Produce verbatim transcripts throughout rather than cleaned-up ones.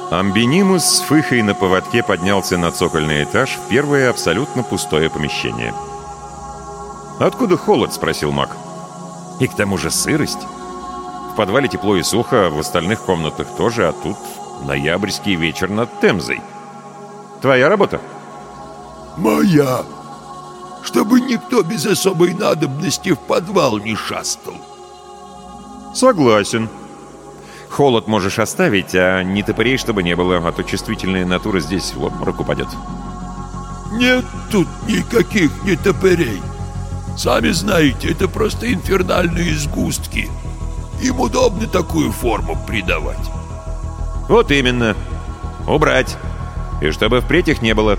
Амбинимус с Фыхой на поводке поднялся на цокольный этаж в первое абсолютно пустое помещение. «Откуда холод?» — спросил маг. «И к тому же сырость. В подвале тепло и сухо, в остальных комнатах тоже, а тут ноябрьский вечер над Темзой. Твоя работа?» «Моя. Чтобы никто без особой надобности в подвал не шастал». «Согласен. Холод можешь оставить, а не топырей, чтобы не было, а то чувствительная натура здесь в обморок упадет». «Нет тут никаких не топырей. Сами знаете, это просто инфернальные сгустки. Им удобно такую форму придавать». «Вот именно. Убрать. И чтобы впредь их не было».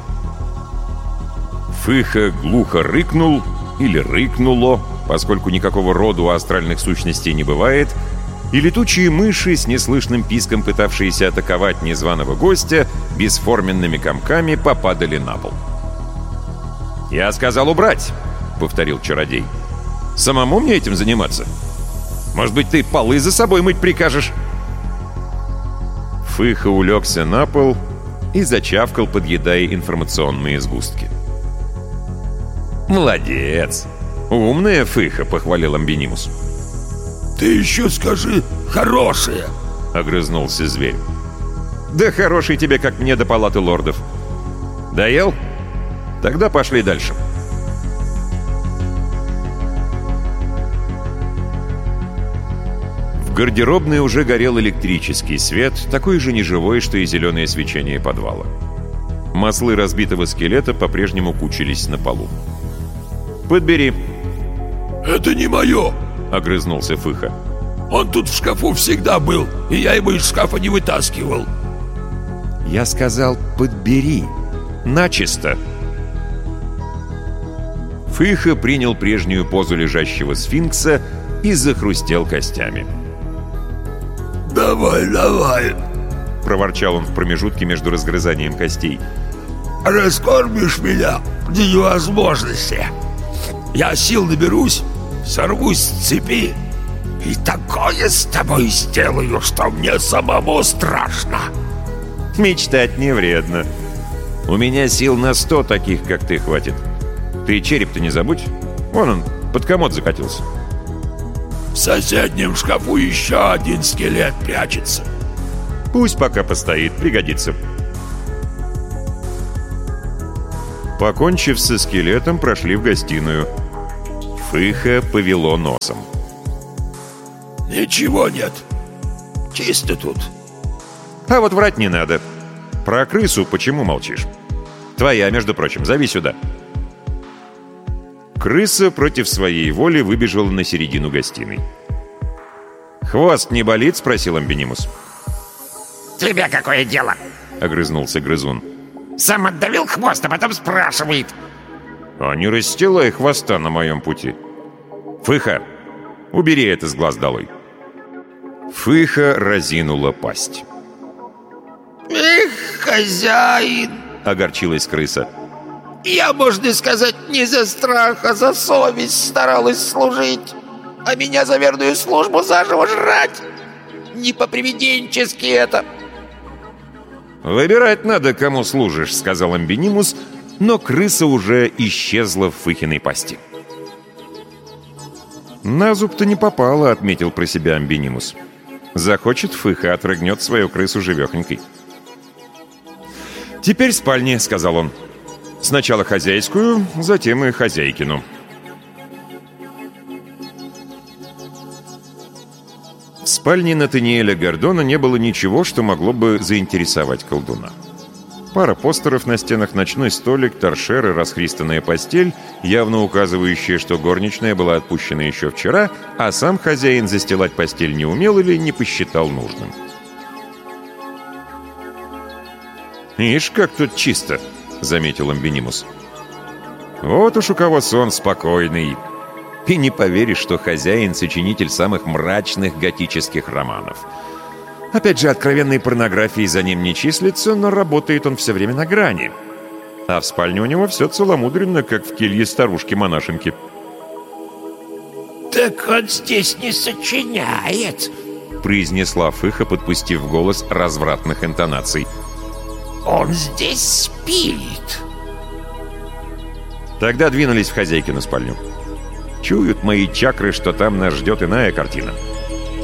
Фыха глухо рыкнул, или рыкнуло, поскольку никакого рода у астральных сущностей не бывает, и летучие мыши, с неслышным писком пытавшиеся атаковать незваного гостя, бесформенными комками попадали на пол. «Я сказал убрать», — повторил чародей. «Самому мне этим заниматься? Может быть, ты полы за собой мыть прикажешь?» Фыха улегся на пол и зачавкал, подъедая информационные сгустки. «Молодец! Умная Фыха», — похвалил Амбинимус. «Ты еще скажи «хорошая», — огрызнулся зверь. «Да хороший тебе, как мне, до палаты лордов. Доел? Тогда пошли дальше». В гардеробной уже горел электрический свет, такой же неживой, что и зеленое свечение подвала. Маслы разбитого скелета по-прежнему кучились на полу. «Подбери». «Это не мое», — огрызнулся Фыха. «Он тут в шкафу всегда был, и я его из шкафа не вытаскивал». «Я сказал, подбери. Начисто». Фыха принял прежнюю позу лежащего сфинкса и захрустел костями. «Давай, давай», — проворчал он в промежутке между разгрызанием костей. «Раскормишь меня до невозможности. Я сил наберусь, сорвусь с цепи и такое с тобой сделаю, что мне самому страшно». «Мечтать не вредно. У меня сил на сто таких, как ты, хватит. Ты череп-то не забудь. Вон он, под комод закатился». «В соседнем шкафу еще один скелет прячется». «Пусть пока постоит, пригодится». Покончив со скелетом, прошли в гостиную. Фыха повело носом. «Ничего нет. Чисто тут». «А вот врать не надо. Про крысу почему молчишь? Твоя, между прочим, зови сюда». Крыса против своей воли выбежала на середину гостиной. «Хвост не болит?» — спросил Амбинимус. «Тебе какое дело?» — огрызнулся грызун. «Сам отдавил хвост, а потом спрашивает». «А не расстилай хвоста на моем пути. Фыха, убери это с глаз долой». Фыха разинула пасть. «Эх, хозяин!» — огорчилась крыса. «Я, можно сказать, не за страх, а за совесть старалась служить. А меня за верную службу заживо жрать. Не по-привиденчески это». «Выбирать надо, кому служишь», — сказал Амбинимус, но крыса уже исчезла в Фыхиной пасти. «На зуб-то не попало», — отметил про себя Амбинимус. «Захочет Фыха, отрыгнет свою крысу живехонькой». «Теперь спальни», — сказал он. «Сначала хозяйскую, затем и хозяйкину». В спальне Натаниэля Гордона не было ничего, что могло бы заинтересовать колдуна. Пара постеров на стенах, ночной столик, торшер и расхристанная постель, явно указывающая, что горничная была отпущена еще вчера, а сам хозяин застилать постель не умел или не посчитал нужным. «Ишь, как тут чисто!» — заметил Амбинимус. «Вот уж у кого сон спокойный. И не поверишь, что хозяин — сочинитель самых мрачных готических романов. Опять же, откровенной порнографии за ним не числится, но работает он все время на грани. А в спальне у него все целомудренно, как в келье старушки-монашенки». «Так он здесь не сочиняет, произнесла Фыха, подпустив голос развратных интонаций. «Он здесь спит!» Тогда двинулись в хозяйкину спальню. Чуют мои чакры, что там нас ждет иная картина.